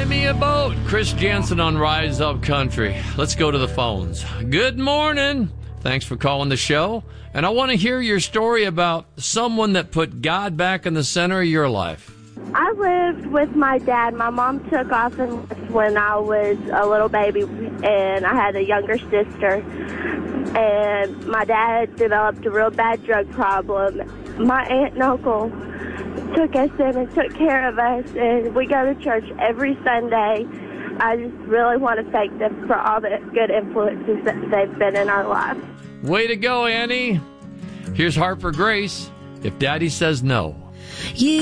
Buy me a boat. Chris Jansen on Rise Up Country. Let's go to the phones. Good morning. Thanks for calling the show. And I want to hear your story about someone that put God back in the center of your life. I lived with my dad. My mom took off when I was a little baby, and I had a younger sister. And my dad developed a real bad drug problem. My aunt and uncle took us in and took care of us, and we go to church every Sunday. I just really want to thank them for all the good influences that they've been in our life. Way to go, Annie. Here's Harper Grace, If Daddy Says No. You